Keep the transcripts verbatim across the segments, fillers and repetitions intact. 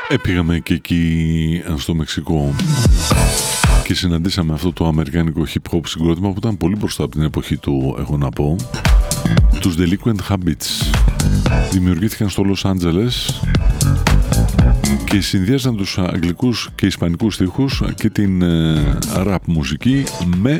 Πήγαμε και εκεί στο Μεξικό και συναντήσαμε αυτό το αμερικάνικο hip hop συγκρότημα που ήταν πολύ μπροστά από την εποχή του, έχω να πω, τους Delinquent Habits. Δημιουργήθηκαν στο Λος Άντζελες και συνδυάζαν τους αγγλικούς και ισπανικούς στίχους και την ε, rap μουσική με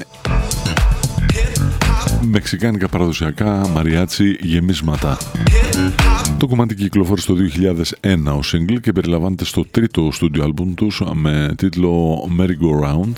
μεξικάνικα παραδοσιακά μαριάτσι γεμίσματα. Το κομμάτι κυκλοφόρησε το δύο χιλιάδες ένα ως single και περιλαμβάνεται στο τρίτο στούντιο άλμπουμ τους με τίτλο Merry Go Round.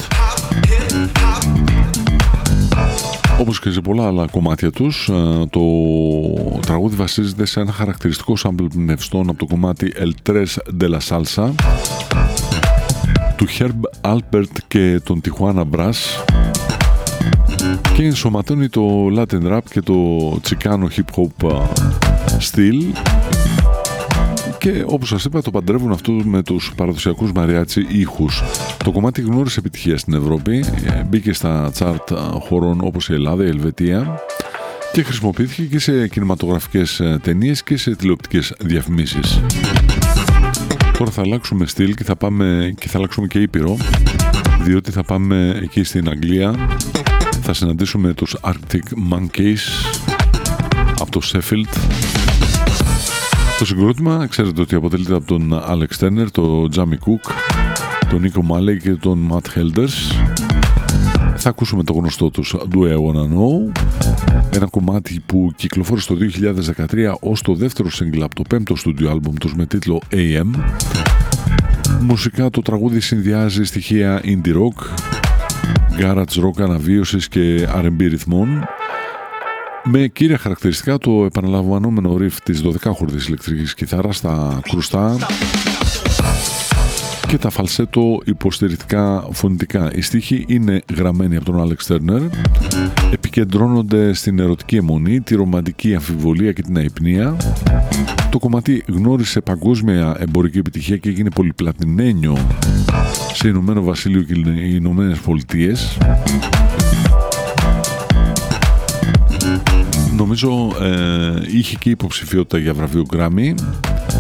Όπως και σε πολλά άλλα κομμάτια τους, το τραγούδι βασίζεται σε ένα χαρακτηριστικό sample πνευστών από το κομμάτι El Tres de la Salsa του Herb Alpert και τον Tijuana Brass και ενσωματώνει το Latin Rap και το Chicano Hip Hop στυλ και όπως σας είπα το παντρεύουν αυτό με τους παραδοσιακούς μαριάτσι ήχους. Το κομμάτι γνώρισε επιτυχία στην Ευρώπη, μπήκε στα chart χωρών όπως η Ελλάδα, η Ελβετία και χρησιμοποιήθηκε και σε κινηματογραφικές ταινίες και σε τηλεοπτικές διαφημίσεις. Τώρα θα αλλάξουμε στυλ και θα, πάμε, και θα αλλάξουμε και ήπειρο, διότι θα πάμε εκεί στην Αγγλία. Θα συναντήσουμε τους Arctic Monkeys από το Sheffield. Το συγκρότημα ξέρετε ότι αποτελείται από τον Alex Turner, τον Jamie Cook, τον Nico Malley και τον Matt Helders. Θα ακούσουμε το γνωστό τους Do I Wanna Know, ένα κομμάτι που κυκλοφόρησε το δύο χιλιάδες δεκατρία ως το δεύτερο single από το πέμπτο στούντιο άλμπουμ τους με τίτλο έι εμ. Μουσικά το τραγούδι συνδυάζει στοιχεία indie rock, garage rock αναβίωσης και αρ εν μπι ρυθμών, με κύρια χαρακτηριστικά το επαναλαμβανόμενο riff της δωδεκάχορδης ηλεκτρικής κιθάρας στα κρουστά και τα φαλσέτο υποστηρικτικά φωνητικά. Οι στίχοι είναι γραμμένοι από τον Alex Turner, επικεντρώνονται στην ερωτική αιμονή, τη ρομαντική αμφιβολία και την αϊπνία. Το κομμάτι γνώρισε παγκόσμια εμπορική επιτυχία και έγινε πολυπλατινένιο σε Ηνωμένο Βασίλειο και οι Ηνωμένες Πολιτείες. Νομίζω ε, είχε και υποψηφιότητα για βραβείο Grammy